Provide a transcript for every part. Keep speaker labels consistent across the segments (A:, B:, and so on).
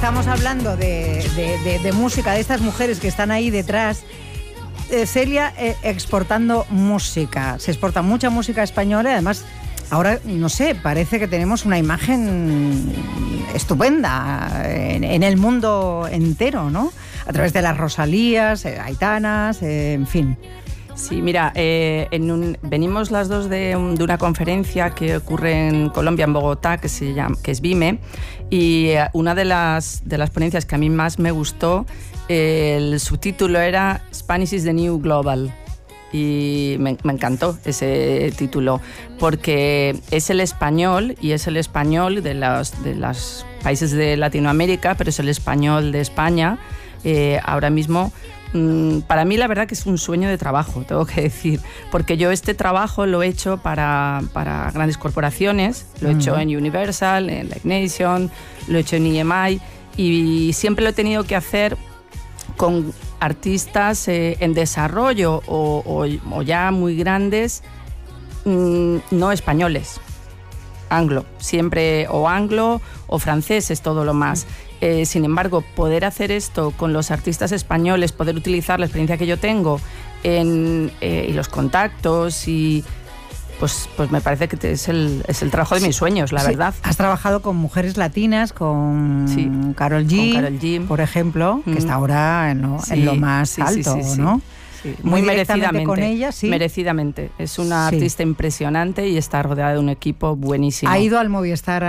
A: estamos hablando de música, de estas mujeres que están ahí detrás, Celia exportando música. Se exporta mucha música española y además ahora, no sé, parece que tenemos una imagen estupenda en el mundo entero, ¿no? A través de las Rosalías, Aitanas, en fin.
B: Sí, mira, venimos las dos de una conferencia que ocurre en Colombia, en Bogotá, que es VIME, y una de las ponencias que a mí más me gustó, el subtítulo era Spanish is the New Global. Y me encantó ese título, porque es el español, y es el español de los países de Latinoamérica, pero es el español de España. Ahora mismo, para mí la verdad que es un sueño de trabajo, tengo que decir, porque yo este trabajo lo he hecho para grandes corporaciones, lo he hecho en Universal, en Live Nation, lo he hecho en EMI, y siempre lo he tenido que hacer con artistas en desarrollo o ya muy grandes, no españoles, anglo, siempre o anglo o francés es todo lo más. Sin embargo, poder hacer esto con los artistas españoles, poder utilizar la experiencia que yo tengo y los contactos y pues me parece que es el trabajo de mis sueños, la verdad.
A: Has trabajado con mujeres latinas, con Karol G, por ejemplo, que está ahora en lo más alto, ¿no?
B: Sí. Muy merecidamente
A: con ella, sí.
B: Merecidamente. Es una artista impresionante y está rodeada de un equipo buenísimo.
A: ¿Ha ido al Movistar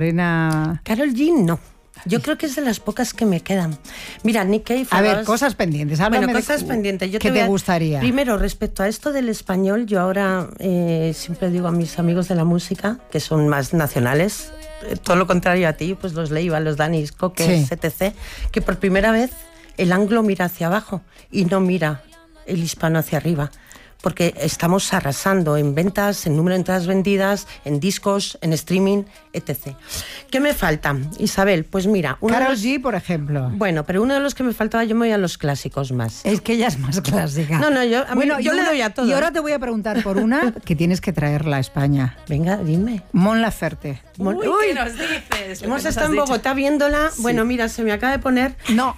A: Arena?
C: Karol G no. Yo creo que es de las pocas que me quedan. Mira, Nick Cave...
A: A ver, cosas pendientes. Háblame
C: cosas pendientes.
A: ¿Qué te gustaría?
C: Primero, respecto a esto del español, yo ahora siempre digo a mis amigos de la música, que son más nacionales, todo lo contrario a ti, pues los Leiva, los Danis, Coques, etc., que por primera vez el anglo mira hacia abajo y no mira el hispano hacia arriba. Porque estamos arrasando en ventas, en número de entradas vendidas, en discos, en streaming, etc. ¿Qué me falta, Isabel? Pues mira...
A: Karol G, por ejemplo.
C: Bueno, pero uno de los que me faltaba, yo me voy a los clásicos más.
A: Es que ella es más clásica.
C: No, yo le doy a todo.
A: Y ahora te voy a preguntar por una que tienes que traerla a España.
C: Venga, dime.
A: Mon Laferte.
B: Uy, ¿qué nos dices?
C: Hemos estado en Bogotá viéndola. Sí. Bueno, mira, se me acaba de poner...
A: No,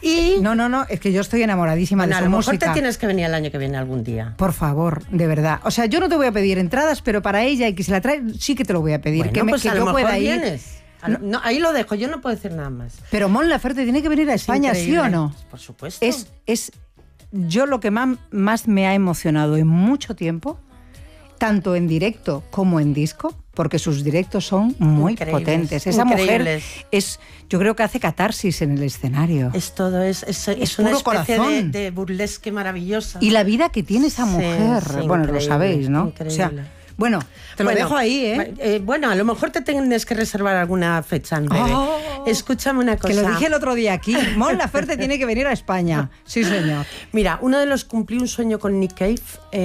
A: es que yo estoy enamoradísima de su música.
C: A lo mejor te tienes que venir el año que viene algún día.
A: Por favor, de verdad. O sea, yo no te voy a pedir entradas, pero para ella y que se la trae, sí que te lo voy a pedir.
C: Bueno,
A: que
C: a
A: yo
C: lo
A: pueda ir.
C: Vienes. No, ahí lo dejo, yo no puedo decir nada más.
A: Pero Mon Laferte tiene que venir a España, ¿sí o no?
C: Por supuesto.
A: Es yo lo que más me ha emocionado en mucho tiempo, tanto en directo como en disco, porque sus directos son muy potentes. Esa mujer yo creo que hace catarsis en el escenario.
C: Es todo, es una especie de burlesque maravillosa.
A: Y la vida que tiene esa mujer, bueno, lo sabéis, ¿no?
C: Increíble.
A: O sea, bueno, te lo dejo ahí, ¿eh?
C: Bueno, a lo mejor te tienes que reservar alguna fecha en breve. Escúchame una cosa.
A: Que lo dije el otro día aquí. Mon Laferte tiene que venir a España. Sí, señor.
C: Mira, cumplí un sueño con Nick Cave.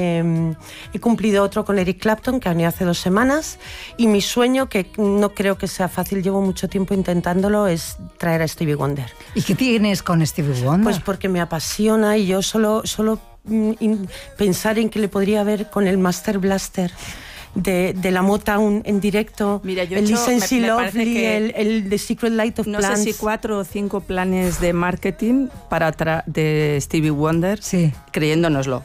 C: He cumplido otro con Eric Clapton, que ha venido hace 2 semanas. Y mi sueño, que no creo que sea fácil, llevo mucho tiempo intentándolo, es traer a Stevie Wonder.
A: ¿Y qué tienes con Stevie Wonder?
C: Pues porque me apasiona y yo solo pensar en que le podría ver con el Master Blaster de la Motown en directo.
B: Mira, yo
C: el
B: he hecho,
C: Listen
B: me
C: Lovely, el The Secret Light of
B: no
C: Plants.
B: sé si 4 o 5 planes de marketing de Stevie Wonder, creyéndonoslo.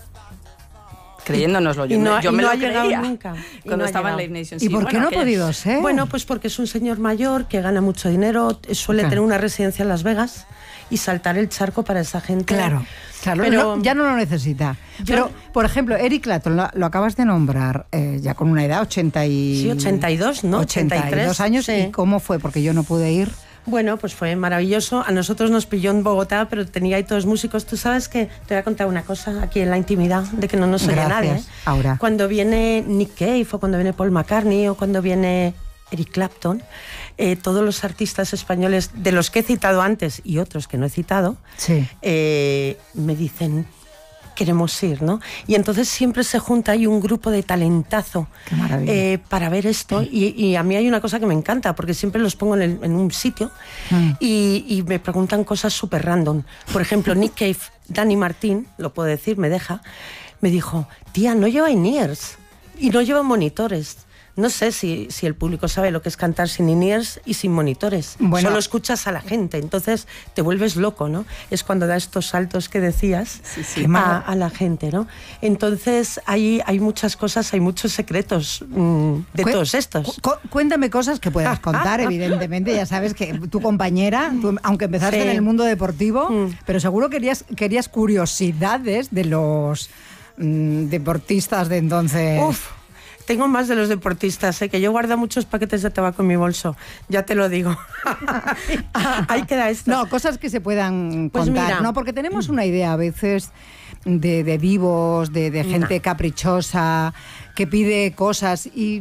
B: Yo me lo creía
C: nunca.
B: Cuando estaba en Live Nation.
A: ¿Y por qué no ha podido ser?
C: Bueno, pues porque es un señor mayor que gana mucho dinero, suele tener una residencia en Las Vegas y saltar el charco para esa gente.
A: Claro, pero ya no lo necesita. Pero, por ejemplo, Eric Clapton, lo acabas de nombrar, ya con una edad,
C: 82, ¿no?
A: 82 años. Sí. ¿Y cómo fue? Porque yo no pude ir.
C: Bueno, pues fue maravilloso. A nosotros nos pilló en Bogotá, pero tenía ahí todos músicos. Tú sabes que te voy a contar una cosa aquí en la intimidad, de que no nos oye nadie.
A: Ahora.
C: Cuando viene Nick Cave, o cuando viene Paul McCartney, o cuando viene Eric Clapton, todos los artistas españoles, de los que he citado antes y otros que no he citado, me dicen... queremos ir, ¿no? Y entonces siempre se junta ahí un grupo de talentazo para ver esto. Y a mí hay una cosa que me encanta, porque siempre los pongo en un sitio y me preguntan cosas súper random. Por ejemplo, Nick Cave, Dani Martín, lo puedo decir, me dijo, tía, no lleva in-ears y no lleva monitores. no sé si el público sabe lo que es cantar sin in-ears y sin monitores. Bueno, solo escuchas a la gente, entonces te vuelves loco, ¿no? Es cuando da estos saltos que decías a la gente, ¿no? Entonces hay muchas cosas, hay muchos secretos de todos estos.
A: Cuéntame cosas que puedas contar, evidentemente. Ya sabes que tu compañera, aunque empezaste en el mundo deportivo, pero seguro querías curiosidades de los deportistas de entonces.
C: Uf. Tengo más de los deportistas, que yo guardo muchos paquetes de tabaco en mi bolso, ya te lo digo. Ahí queda esto.
A: No, cosas que se puedan contar, mira, ¿no? Porque tenemos una idea a veces de vivos, de gente caprichosa, que pide cosas, y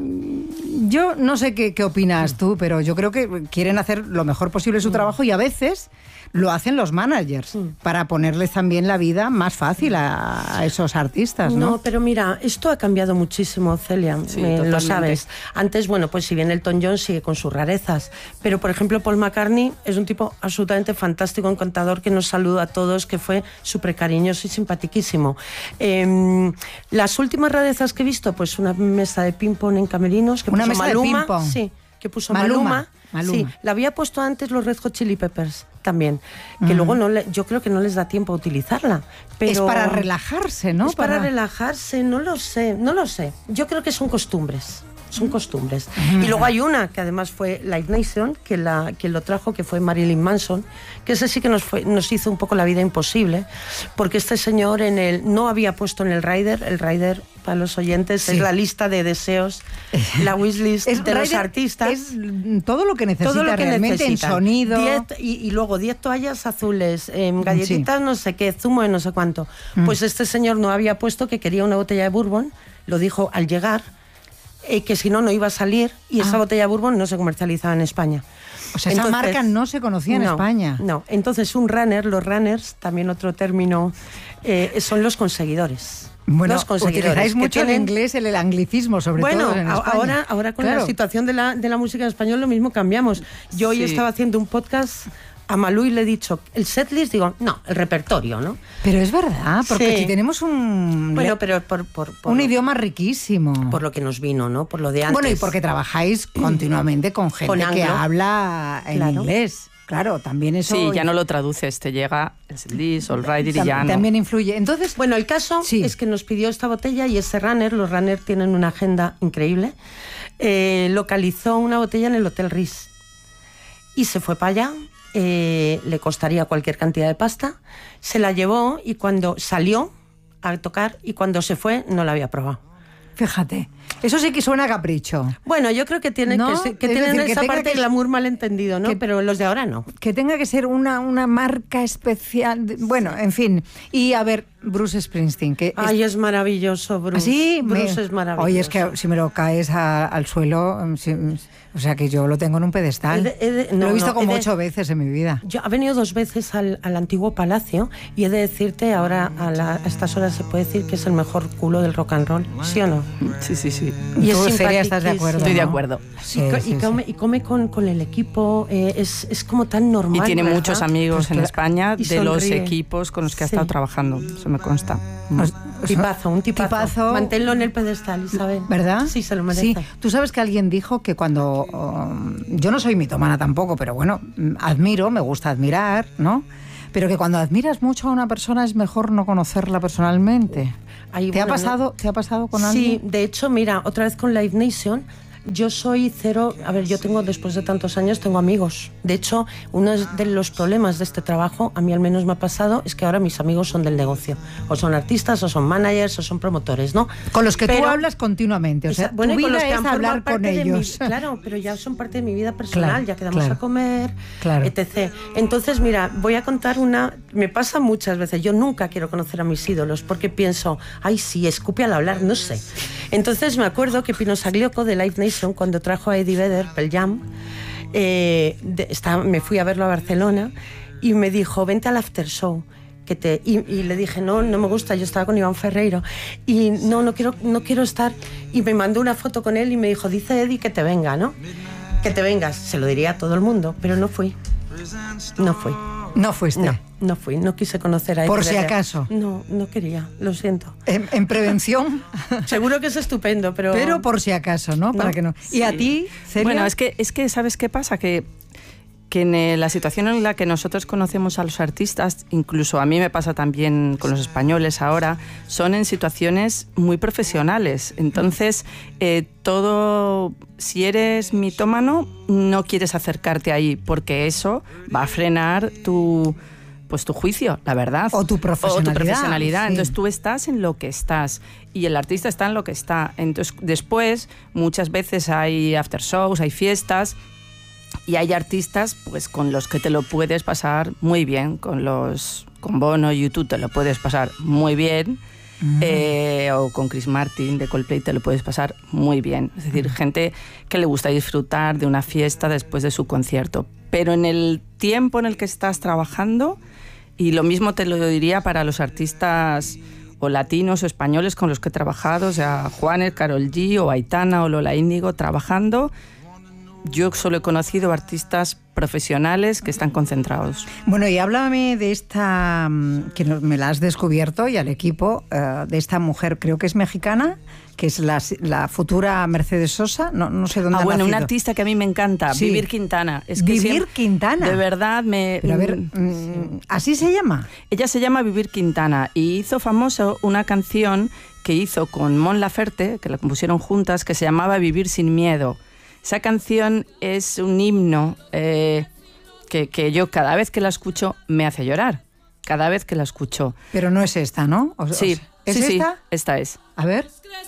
A: yo no sé qué opinas tú, pero yo creo que quieren hacer lo mejor posible su trabajo y a veces lo hacen los managers para ponerles también la vida más fácil a esos artistas, ¿no?
C: No, pero mira, esto ha cambiado muchísimo, Celia, lo sabes. Antes, bueno, pues si bien Elton John sigue con sus rarezas, pero por ejemplo Paul McCartney es un tipo absolutamente fantástico, encantador, que nos saluda a todos, que fue súper cariñoso y simpatiquísimo. Las últimas rarezas que he visto, pues una mesa de ping-pong en camerinos que
A: puso
C: Maluma.
A: De ping-pong.
C: Sí, que puso Maluma. Sí, la había puesto antes los Red Hot Chili Peppers también, que luego yo creo que no les da tiempo a utilizarla. Pero
A: es para relajarse, ¿no?
C: Es para relajarse, no lo sé. Yo creo que son costumbres. Y luego hay una que además fue Live Nation, quien lo trajo, que fue Marilyn Manson, que ese sí que nos hizo un poco la vida imposible, porque este señor no había puesto en el rider, para los oyentes, es la lista de deseos, la wishlist de los artistas.
A: Es todo lo que necesita realmente en sonido.
C: Y luego 10 toallas azules, galletitas no sé qué, zumo de no sé cuánto. Pues este señor no había puesto que quería una botella de bourbon, lo dijo al llegar, que si no iba a salir, y esa botella de bourbon no se comercializaba en España.
A: O sea, esa marca no se conocía en España.
C: No, entonces los runners, también otro término, son los conseguidores.
A: Bueno, utilizáis mucho en inglés, el anglicismo, sobre todo en España.
C: Ahora con la situación de la música en español lo mismo cambiamos. Yo hoy estaba haciendo un podcast a Malú y le he dicho, el setlist, digo, no, el repertorio, ¿no?
A: Pero es verdad, porque aquí tenemos un idioma riquísimo.
C: Por lo que nos vino, ¿no? Por lo de antes.
A: Bueno, y porque trabajáis continuamente con gente que habla en inglés. Claro, también eso...
B: Sí, ya no lo traduces, te llega el setlist o el rider y ya no.
A: También influye. Entonces,
C: bueno, el caso es que nos pidió esta botella y ese los runners tienen una agenda increíble. Localizó una botella en el Hotel Ritz y se fue para allá. Le costaría cualquier cantidad de pasta, se la llevó y cuando salió a tocar y cuando se fue no la había probado.
A: Fíjate, eso sí que suena a capricho.
C: Bueno, yo creo que tienen esa parte de glamour malentendido, ¿no? Pero los de ahora no.
A: Que tenga que ser una marca especial. Bueno, en fin. Y a ver, Bruce Springsteen.
C: Ay, es maravilloso, Bruce.
A: ¿Sí?
C: Bruce es maravilloso.
A: Oye, es que si me lo caes al suelo, o sea que yo lo tengo en un pedestal. Lo he visto como 8 veces en mi vida.
C: Yo he venido 2 veces al antiguo palacio y he de decirte, ahora a estas horas se puede decir que es el mejor culo del rock and roll, ¿sí o no?
B: Sí.
A: Y tú, Celia, ¿estás de acuerdo?
B: Estoy de acuerdo.
C: Sí, y come con el equipo, es como tan normal.
B: Y tiene
C: ¿verdad?
B: muchos amigos en España de los equipos con los que ha estado trabajando, eso me consta.
C: Un tipazo. Manténlo en el pedestal, Isabel.
A: ¿Verdad?
C: Sí, se lo merece.
A: Sí. Tú sabes que alguien dijo que cuando... yo no soy mitomana tampoco, pero bueno, me gusta admirar, ¿no? Pero que cuando admiras mucho a una persona es mejor no conocerla personalmente. ¿Te ha pasado con alguien?
C: Sí, de hecho, mira, otra vez con Live Nation, yo soy cero... A ver, yo tengo, después de tantos años, tengo amigos. De hecho, uno de los problemas de este trabajo, a mí al menos me ha pasado, es que ahora mis amigos son del negocio. O son artistas, o son managers, o son promotores, ¿no?
A: Con los que tú hablas continuamente. O sea, tu vida con los que es hablar con ellos.
C: Claro, pero ya son parte de mi vida personal, ya quedamos a comer, etc. Entonces, mira, voy a contar una... Me pasa muchas veces. Yo nunca quiero conocer a mis ídolos, porque pienso, ay, sí, escupe al hablar, no sé. Entonces me acuerdo que Pino Sagliocco de Live Nation, cuando trajo a Eddie Vedder, Pearl Jam, me fui a verlo a Barcelona y me dijo, vente al after show. Y le dije, no me gusta, yo estaba con Iván Ferreiro y no quiero estar. Y me mandó una foto con él y me dijo, dice Eddie que te venga, ¿no? Que te vengas. Se lo diría a todo el mundo, pero no fui. No fui.
A: ¿No fuiste?
C: No fui, no quise conocer a
A: Por si acaso.
C: No quería, lo siento.
A: ¿En prevención?
C: Seguro que es estupendo, pero...
A: Pero por si acaso, ¿no? Para que no.
C: Sí.
A: ¿Y a ti, Celia?
B: Bueno, es que ¿sabes qué pasa? Que en la situación en la que nosotros conocemos a los artistas, incluso a mí me pasa también con los españoles ahora, son en situaciones muy profesionales. Entonces, si eres mitómano, no quieres acercarte ahí, porque eso va a frenar tu juicio, la verdad.
A: O tu profesionalidad.
B: Sí. Entonces tú estás en lo que estás y el artista está en lo que está. Entonces después muchas veces hay after shows, hay fiestas y hay artistas pues con los que te lo puedes pasar muy bien. Con Bono y U2 te lo puedes pasar muy bien. O con Chris Martin de Coldplay te lo puedes pasar muy bien. Es decir, gente que le gusta disfrutar de una fiesta después de su concierto. Pero en el tiempo en el que estás trabajando, y lo mismo te lo diría para los artistas o latinos o españoles con los que he trabajado, o sea, Juanes, Karol G o Aitana o Lola Índigo trabajando, yo solo he conocido artistas profesionales que están concentrados.
A: Bueno, y háblame de esta, que me la has descubierto, y al equipo, de esta mujer, creo que es mexicana, que es la futura Mercedes Sosa, no sé dónde ha nacido.
B: Una artista que a mí me encanta,
A: sí.
B: Vivir Quintana.
A: Quintana.
B: De verdad
A: Pero a ver, ¿así se llama?
B: Ella se llama Vivir Quintana y hizo famoso una canción que hizo con Mon Laferte, que la compusieron juntas, que se llamaba Vivir sin miedo. Esa canción es un himno que yo cada vez que la escucho me hace llorar. Cada vez que la escucho.
A: Pero no es esta, ¿no?
B: Sí.
A: ¿Es esta?
B: Esta es.
A: A ver.